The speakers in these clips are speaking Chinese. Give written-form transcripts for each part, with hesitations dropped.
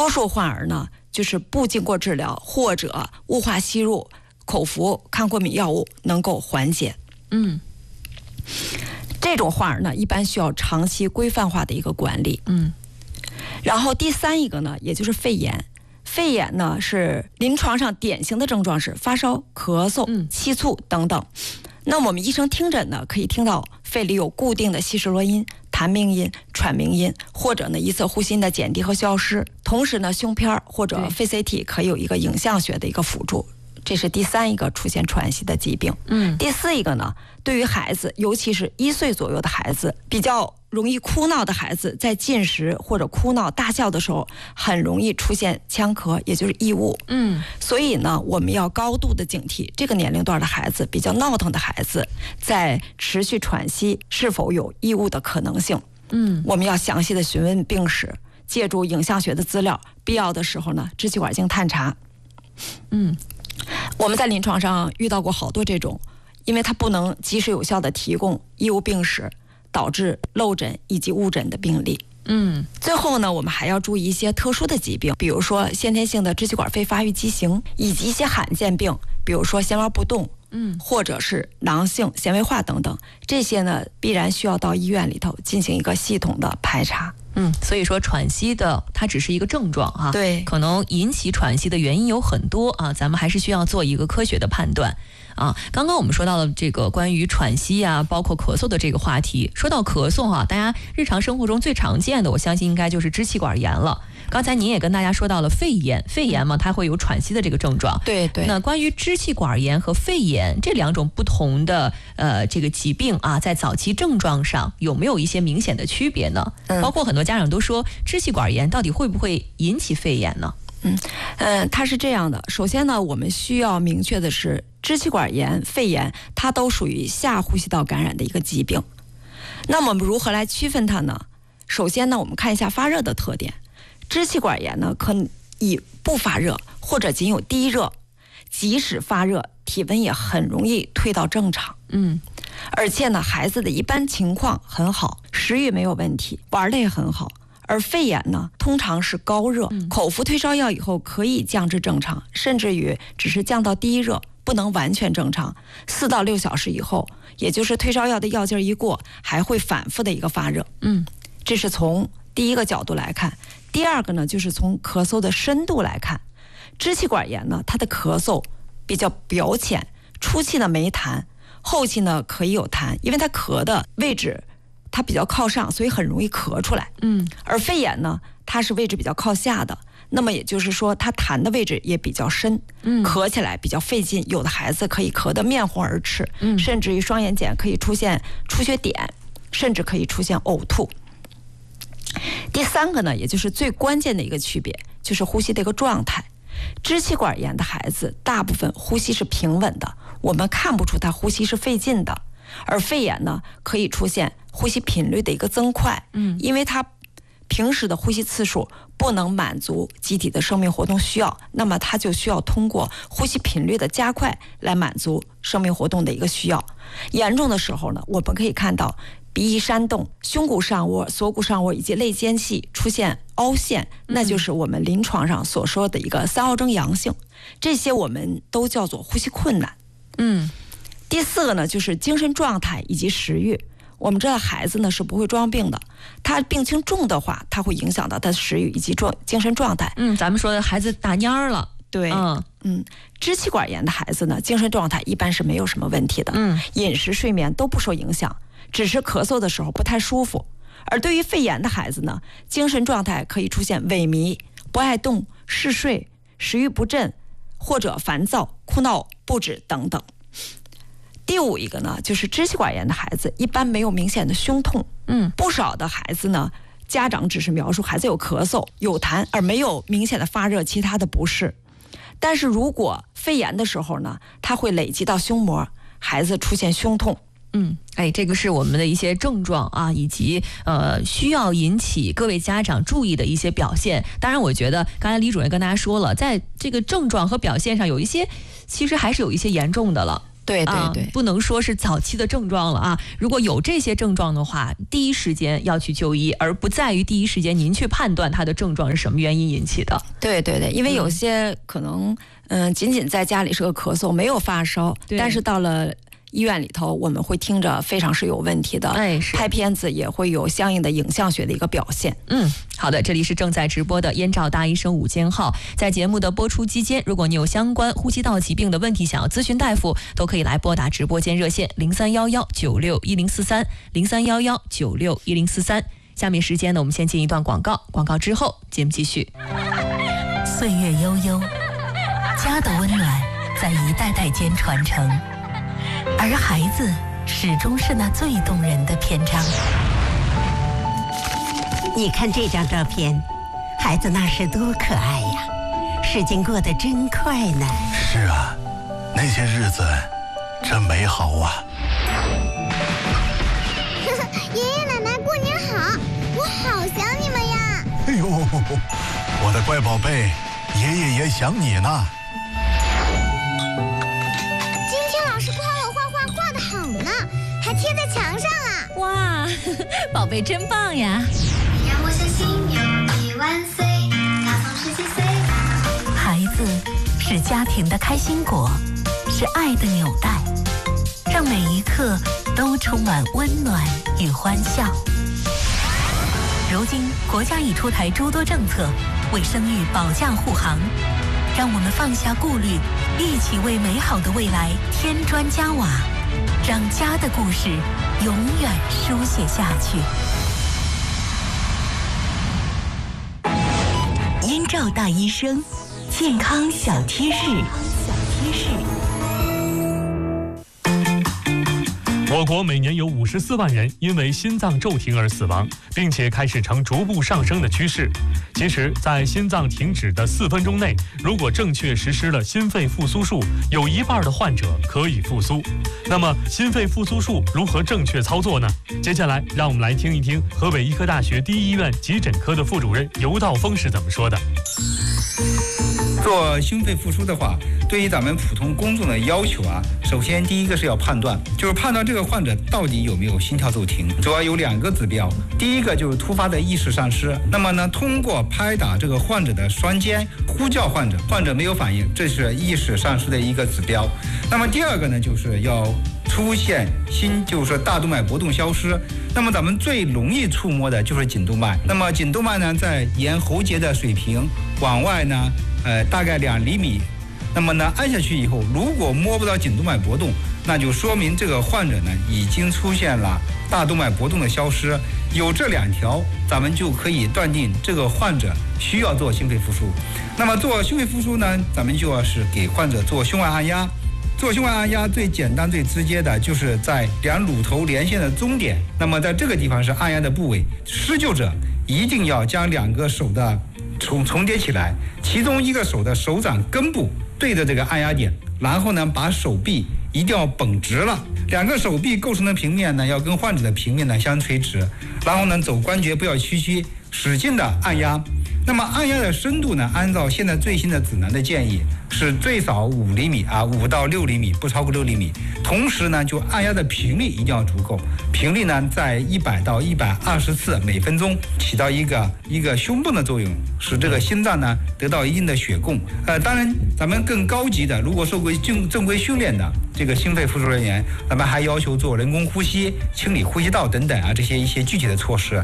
多数患儿呢，就是不经过治疗或者雾化吸入，口服抗过敏药物能够缓解。这种患儿呢，一般需要长期规范化的一个管理。然后第三一个呢，也就是肺炎。肺炎呢是临床上典型的症状是发烧、咳嗽、气促等等。那我们医生听诊呢，可以听到肺里有固定的稀释罗音、痰鸣音、喘鸣音，或者呢一侧呼吸的减低和消失。同时呢，胸片或者肺 CT 可以有一个影像学的一个辅助。这是第三一个出现喘息的疾病。第四一个呢，对于孩子，尤其是1岁左右的孩子，比较容易哭闹的孩子，在进食或者哭闹大笑的时候，很容易出现呛咳，也就是异物。所以呢，我们要高度的警惕这个年龄段的孩子，比较闹腾的孩子，在持续喘息是否有异物的可能性。我们要详细的询问病史，借助影像学的资料，必要的时候呢，支气管镜探查。我们在临床上遇到过好多这种，因为它不能及时有效的提供异物病史，导致漏诊以及误诊的病例。最后呢，我们还要注意一些特殊的疾病，比如说先天性的支气管肺发育畸形，以及一些罕见病，比如说纤毛不动，或者是囊性纤维化等等，这些呢必然需要到医院里头进行一个系统的排查。 所以说喘息的它只是一个症状啊， 对， 可能引起喘息的原因有很多啊，咱们还是需要做一个科学的判断啊。刚刚我们说到了这个关于喘息啊，包括咳嗽的这个话题。说到咳嗽啊，大家日常生活中最常见的，我相信应该就是支气管炎了。刚才您也跟大家说到了肺炎，肺炎嘛，它会有喘息的这个症状。 对。 那关于支气管炎和肺炎这两种不同的这个疾病啊，在早期症状上有没有一些明显的区别呢？包括很多家长都说，支气管炎到底会不会引起肺炎呢？ 它是这样的。首先呢，我们需要明确的是，支气管炎、肺炎，它都属于下呼吸道感染的一个疾病。那么我们如何来区分它呢？首先呢，我们看一下发热的特点。支气管炎呢，可以不发热或者仅有低热，即使发热，体温也很容易退到正常。而且呢，孩子的一般情况很好，食欲没有问题，玩的也很好。而肺炎呢，通常是高热，口服退烧药以后可以降至正常，甚至于只是降到低热，不能完全正常。4到6小时以后，也就是退烧药的药劲一过，还会反复的一个发热。这是从第一个角度来看。第二个呢，就是从咳嗽的深度来看。支气管炎呢，它的咳嗽比较表浅，初期呢没痰，后期呢可以有痰，因为它咳的位置它比较靠上，所以很容易咳出来。而肺炎呢，它是位置比较靠下的，那么也就是说它痰的位置也比较深，咳起来比较费劲，有的孩子可以咳得面红耳赤，甚至于双眼睑可以出现出血点，甚至可以出现呕吐。第三个呢，也就是最关键的一个区别，就是呼吸的一个状态。支气管炎的孩子大部分呼吸是平稳的，我们看不出他呼吸是费劲的。而肺炎呢，可以出现呼吸频率的一个增快，因为他平时的呼吸次数不能满足机体的生命活动需要，那么他就需要通过呼吸频率的加快来满足生命活动的一个需要。严重的时候呢，我们可以看到鼻翼扇动、胸骨上窝、锁骨上窝以及肋间隙出现凹陷，那就是我们临床上所说的一个3号征阳性，这些我们都叫做呼吸困难。第四个呢，就是精神状态以及食欲。我们知道孩子呢是不会装病的，他病情重的话，他会影响到他的食欲以及精神状态。 咱们说的孩子打蔫了。 对，支气管炎的孩子呢，精神状态一般是没有什么问题的，饮食睡眠都不受影响，只是咳嗽的时候不太舒服。而对于肺炎的孩子呢，精神状态可以出现萎靡、不爱动、嗜睡、食欲不振，或者烦躁、哭闹不止等等。第五一个呢，就是支气管炎的孩子一般没有明显的胸痛，不少的孩子呢，家长只是描述孩子有咳嗽、有痰，而没有明显的发热，其他的不适。但是如果肺炎的时候呢，它会累积到胸膜，孩子出现胸痛。 这个是我们的一些症状啊，以及需要引起各位家长注意的一些表现。当然我觉得刚才李主任跟大家说了，在这个症状和表现上有一些其实还是有一些严重的了。 对对对， 不能说是早期的症状了啊。如果有这些症状的话，第一时间要去就医，而不在于第一时间您去判断他的症状是什么原因引起的。 对对对，因为有些可能仅仅在家里是个咳嗽，没有发烧，但是到了医院里头，我们会听着非常是有问题的，拍片子也会有相应的影像学的一个表现。 好的，这里是正在直播的燕赵大医生午间号。在节目的播出期间，如果你有相关呼吸道疾病的问题想要咨询大夫，都可以来拨打直播间热线0311961043，0311961043。下面时间呢，我们先进一段广告，广告之后节目继续。 岁月悠悠，家的温暖在一代代间传承，而孩子始终是那最动人的篇章。 你看这张照片，孩子那时多可爱呀，时间过得真快呢。 是啊，那些日子真美好啊。 爷爷奶奶过年好，我好想你们呀。 哎呦，我的乖宝贝，爷爷也想你呢。 今天老师夸我画画画得好呢，还贴在墙上啊。 哇，宝贝真棒呀。 让我相信有你万岁，他总是几岁。 孩子是家庭的开心果，是爱的纽带，让每一刻都充满温暖与欢笑。如今国家已出台诸多政策，为生育保驾护航，让我们放下顾虑，一起为美好的未来添砖加瓦，让家的故事永远书写下去。 燕赵大医生，健康小贴士。 我国每年有54万人因为心脏骤停而死亡，并且开始呈逐步上升的趋势。其实，在心脏停止的4分钟内，如果正确实施了心肺复苏术，有1半的患者可以复苏。那么，心肺复苏术如何正确操作呢？接下来，让我们来听一听河北医科大学第一医院急诊科的副主任尤道峰是怎么说的。 做心肺复苏的话，对于咱们普通公众的要求啊，首先第一个是要判断，就是判断这个患者到底有没有心跳骤停，主要有2个指标。第一个就是突发的意识丧失，那么呢，通过拍打这个患者的双肩，呼叫患者没有反应，这是意识丧失的一个指标。那么第2个呢，就是要出现就是说大动脉搏动消失。那么咱们最容易触摸的就是颈动脉，那么颈动脉呢，在沿喉结的水平往外呢，大概2厘米。那么呢，按下去以后，如果摸不到颈动脉搏动，那就说明这个患者呢已经出现了大动脉搏动的消失。有这2条，咱们就可以断定这个患者需要做心肺复苏。那么做心肺复苏呢，咱们就要是给患者做胸外按压。做胸外按压最简单最直接的就是在2乳头连线的中点，那么在这个地方是按压的部位。施救者一定要将2个手的重叠起来，其中一个手的手掌根部对着这个按压点，然后呢把手臂一定要绷直了，2个手臂构成的平面呢要跟患者的平面呢相垂直，然后呢肘关节不要屈曲，使劲的按压。那么按压的深度呢，按照现在最新的指南的建议是最少5厘米啊，5到6厘米，不超过6厘米。同时呢，就按压的频率一定要足够，频率呢在100到120次每分钟，起到一个胸泵的作用，使这个心脏呢得到一定的血供。当然，咱们更高级的，如果受过正规训练的这个心肺复苏人员，咱们还要求做人工呼吸、清理呼吸道等等啊，这些一些具体的措施。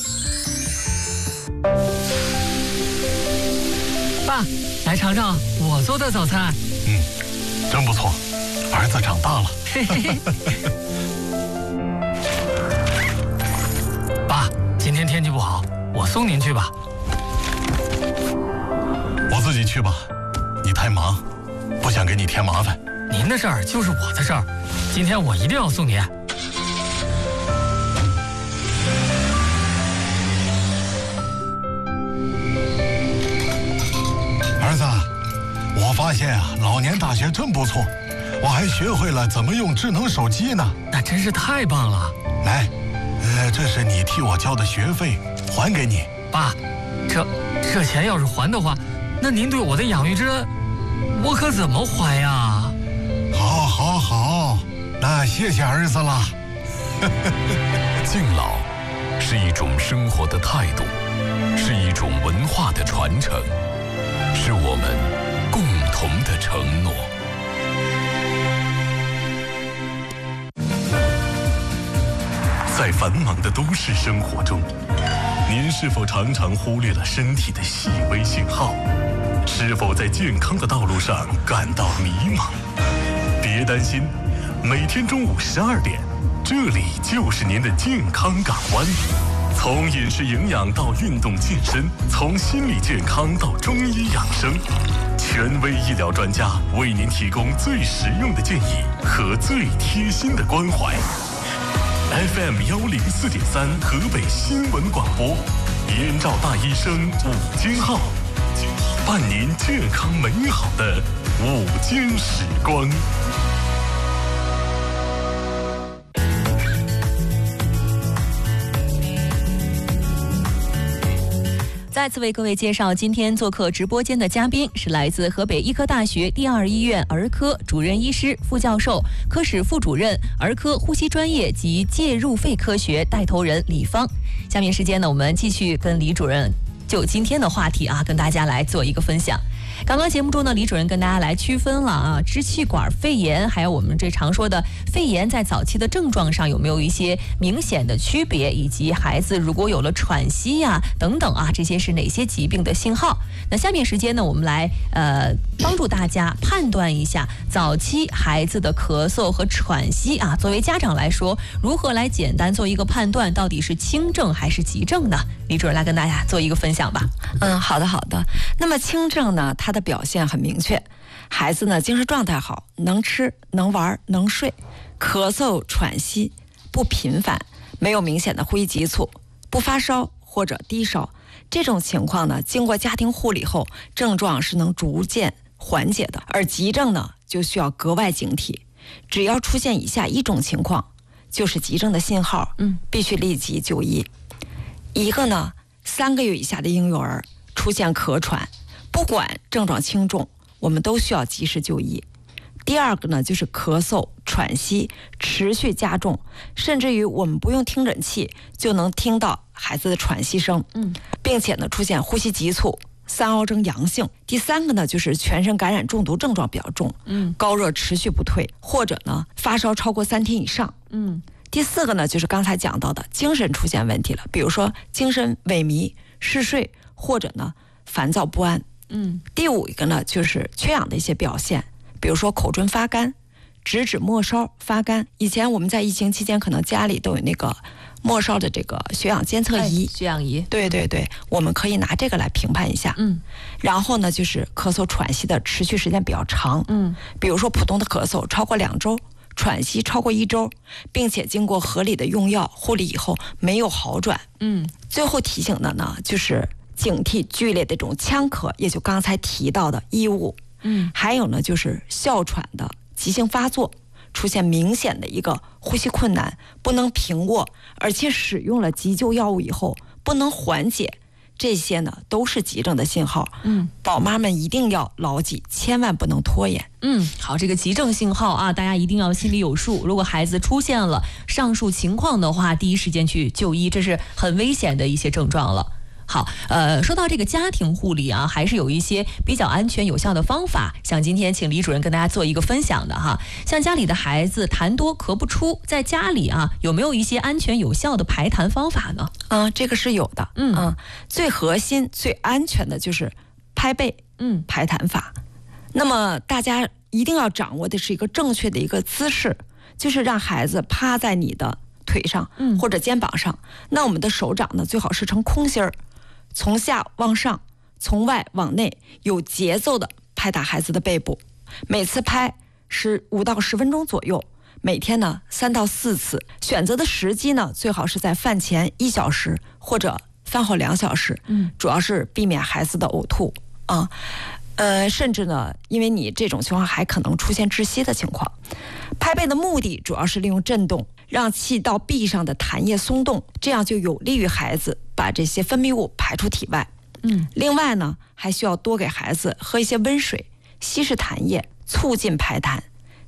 爸，来尝尝我做的早餐。 真不错，儿子长大了。 爸，今天天气不好，我送您去吧。 我自己去吧，你太忙，不想给你添麻烦。 您的事儿就是我的事儿，今天我一定要送您。 儿子，我发现啊，老年大学真不错，我还学会了怎么用智能手机呢。 那真是太棒了！ 来，这是你替我交的学费，还给你。 爸，这钱要是还的话，那您对我的养育之恩，我可怎么还呀？ 好， 那谢谢儿子了。 敬老是一种生活的态度，是一种文化的传承，是我们共同的承诺。在繁忙的都市生活中，您是否常常忽略了身体的细微信号？是否在健康的道路上感到迷茫？别担心，每天中午12点，这里就是您的健康港湾。从饮食营养到运动健身，从心理健康到中医养生，权威医疗专家为您提供最实用的建议和最贴心的关怀。FM 104.3河北新闻广播，燕赵大医生午间号，伴您健康美好的午间时光。 再次为各位介绍，今天做客直播间的嘉宾是来自河北医科大学第2医院儿科主任医师、副教授、科室副主任、儿科呼吸专业及介入肺科学带头人李芳。下面时间呢，我们继续跟李主任就今天的话题跟大家来做一个分享。刚刚节目中呢，李主任跟大家来区分了支气管肺炎，还有我们这常说的肺炎在早期的症状上有没有一些明显的区别，以及孩子如果有了喘息等等这些是哪些疾病的信号。那下面时间呢，我们来帮助大家判断一下早期孩子的咳嗽和喘息作为家长来说，如何来简单做一个判断，到底是轻症还是急症呢？李主任来跟大家做一个分享吧。 好的。那么轻症呢，它的表现很明确，孩子呢精神状态好，能吃能玩能睡，咳嗽喘息不频繁，没有明显的呼吸急促，不发烧或者低烧，这种情况呢，经过家庭护理后，症状是能逐渐缓解的。而急症呢，就需要格外警惕，只要出现以下一种情况，就是急症的信号，必须立即就医。一个呢，3个月以下的婴幼儿出现咳喘，不管症状轻重，我们都需要及时就医。第二个呢，就是咳嗽、喘息持续加重，甚至于我们不用听诊器就能听到孩子的喘息声，并且呢出现呼吸急促、3凹征阳性。第三个呢，就是全身感染中毒症状比较重，高热持续不退，或者呢发烧超过3天以上。第四个呢，就是刚才讲到的精神出现问题了，比如说精神萎靡、嗜睡，或者呢烦躁不安。第五一个呢，就是缺氧的一些表现，比如说口唇发干、直指末梢发干。以前我们在疫情期间，可能家里都有那个末梢的这个血氧监测仪， 血氧仪， 对，我们可以拿这个来评判一下。然后呢，就是咳嗽喘息的持续时间比较长，比如说普通的咳嗽超过2周，喘息超过1周，并且经过合理的用药护理以后没有好转。最后提醒的呢，就是警惕剧烈的这种呛咳，也就刚才提到的异物。还有呢，就是哮喘的急性发作，出现明显的一个呼吸困难，不能平卧，而且使用了急救药物以后不能缓解，这些呢都是急症的信号。宝妈们一定要牢记，千万不能拖延。 好，这个急症信号大家一定要心里有数。如果孩子出现了上述情况的话，第一时间去就医，这是很危险的一些症状了。好，说到这个家庭护理还是有一些比较安全有效的方法，像今天请李主任跟大家做一个分享的像家里的孩子痰多咳不出，在家里有没有一些安全有效的排痰方法呢？ 这个是有的。最核心最安全的就是拍背排痰法。那么大家一定要掌握的是一个正确的一个姿势，就是让孩子趴在你的腿上或者肩膀上，那我们的手掌呢最好是呈空心儿，从下往上，从外往内，有节奏的拍打孩子的背部，每次拍是5到10分钟左右，每天呢3到4次。选择的时机呢，最好是在饭前1小时或者饭后2小时，主要是避免孩子的呕吐甚至呢，因为你这种情况还可能出现窒息的情况。拍背的目的主要是利用震动，让气道壁上的痰液松动，这样就有利于孩子把这些分泌物排出体外。另外呢，还需要多给孩子喝一些温水，稀释痰液，促进排痰。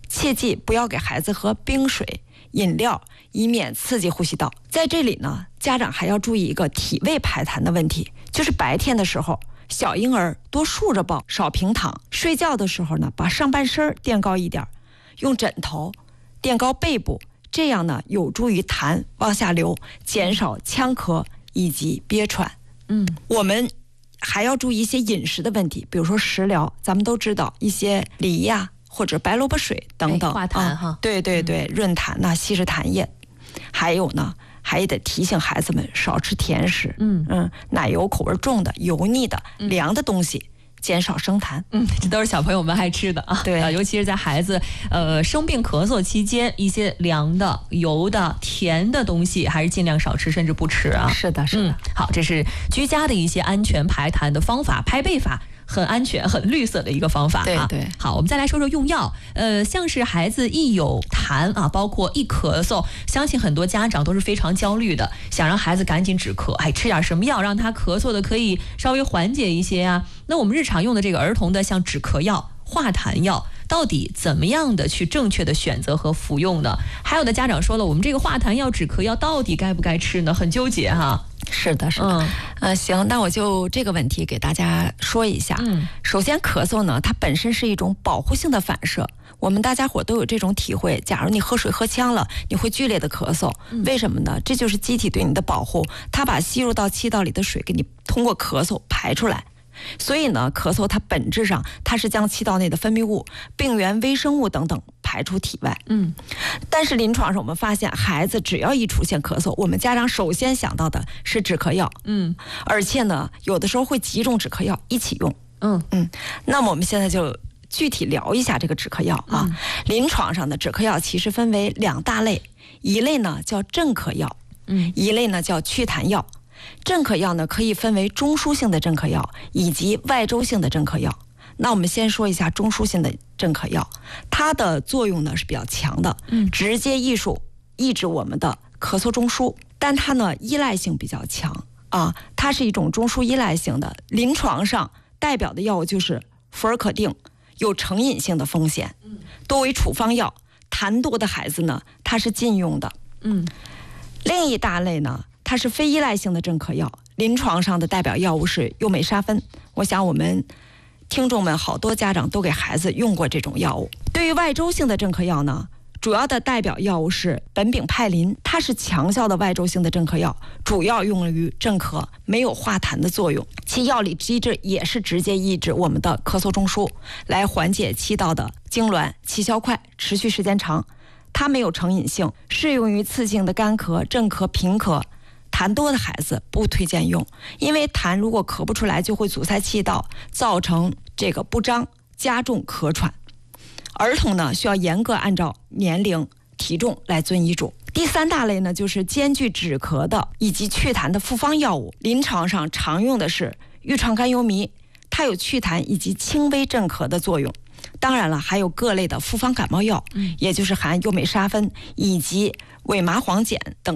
切记不要给孩子喝冰水、饮料，以免刺激呼吸道。在这里呢，家长还要注意一个体位排痰的问题，就是白天的时候，小婴儿多竖着抱，少平躺；睡觉的时候呢，把上半身垫高一点，用枕头垫高背部，这样呢有助于痰往下流，减少呛咳以及憋喘。我们还要注意一些饮食的问题，比如说食疗，咱们都知道一些梨呀，或者白萝卜水等等， 化痰哈， 对对对，润痰呐，稀释痰液。还有呢，还得提醒孩子们少吃甜食，奶油口味重的、油腻的、凉的东西，减少生痰。 这都是小朋友们爱吃的啊。 对， 尤其是在孩子生病咳嗽期间，一些凉的、油的、甜的东西还是尽量少吃，甚至不吃啊。 是的，是的。 好，这是居家的一些安全排痰的方法，拍背法。很安全、很绿色的一个方法啊。 对。 好，我们再来说说用药。像是孩子一有痰啊，包括一咳嗽，相信很多家长都是非常焦虑的，想让孩子赶紧止咳，吃点什么药让他咳嗽的可以稍微缓解一些啊。那我们日常用的这个儿童的像止咳药、化痰药，到底怎么样的去正确的选择和服用呢？还有的家长说了，我们这个化痰药、止咳药到底该不该吃呢？很纠结哈。 是的，是的。行，那我就这个问题给大家说一下。首先咳嗽呢，它本身是一种保护性的反射，我们大家伙都有这种体会。假如你喝水喝呛了，你会剧烈的咳嗽，为什么呢？这就是机体对你的保护，它把吸入到气道里的水给你通过咳嗽排出来。所以呢，咳嗽它本质上它是将气道内的分泌物、病原微生物等等排出体外。但是临床上我们发现，孩子只要一出现咳嗽，我们家长首先想到的是止咳药。而且呢，有的时候会几种止咳药一起用。那么我们现在就具体聊一下这个止咳药啊。临床上的止咳药其实分为2大类，一类呢叫镇咳药，一类呢叫祛痰药。镇咳药呢可以分为中枢性的镇咳药以及外周性的镇咳药。那我们先说一下中枢性的镇咳药，它的作用呢是比较强的，直接抑制我们的咳嗽中枢，但它呢依赖性比较强啊，它是一种中枢依赖性的。临床上代表的药物就是福尔可定，有成瘾性的风险，多为处方药，痰多的孩子呢它是禁用的。另一大类呢，它是非依赖性的镇咳药，临床上的代表药物是右美沙芬。我想我们听众们好多家长都给孩子用过这种药物。对于外周性的镇咳药呢，主要的代表药物是苯丙派林，它是强效的外周性的镇咳药，主要用于镇咳，没有化痰的作用。其药理机制也是直接抑制我们的咳嗽中枢，来缓解气道的痉挛，起效快，持续时间长。它没有成瘾性，适用于次性的干咳、镇咳、平咳。痰多的孩子不推荐用，因为痰如果咳不出来，就会阻塞气道，造成这个不张，加重咳喘。儿童呢，需要严格按照年龄、体重来遵医嘱。第3大类呢，就是兼具止咳的以及祛痰的复方药物。临床上常用的是豫创甘油醚，它有祛痰以及轻微镇咳的作用。当然了，还有各类的复方感冒药，也就是含右美沙芬以及伪麻黄碱等